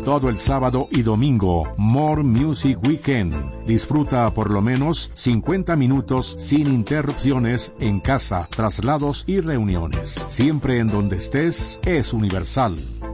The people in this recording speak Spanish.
Todo el sábado y domingo, More Music Weekend. Disfruta por lo menos 50 minutos sin interrupciones en casa, traslados y reuniones. Siempre en donde estés, es Universal.